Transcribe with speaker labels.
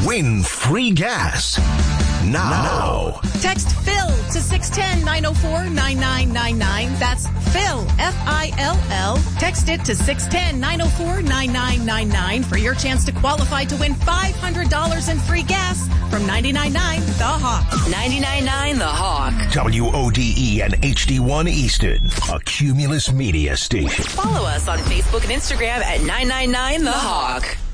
Speaker 1: Win free gas now.
Speaker 2: Text Phil to 610-904-9999. That's Phil, F-I-L-L. Text it to 610-904-9999 for your chance to qualify to win $500 in free gas from 99.9 The Hawk.
Speaker 3: 99.9 The Hawk.
Speaker 1: WODE and HD1 Easton, a Cumulus Media station.
Speaker 3: Follow us on Facebook and Instagram at 999 The Hawk.